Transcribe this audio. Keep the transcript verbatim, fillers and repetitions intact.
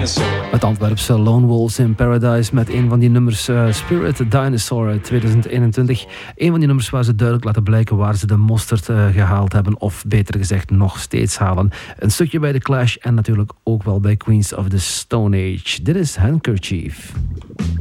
Dinosaur. Het Antwerpse Lone Wolves in Paradise met een van die nummers uh, Spirit Dinosaur uit tweeduizend eenentwintig. Een van die nummers waar ze duidelijk laten blijken waar ze de mosterd uh, gehaald hebben, of beter gezegd nog steeds halen. Een stukje bij The Clash en natuurlijk ook wel bij Queens of the Stone Age. Dit is Handkerchief.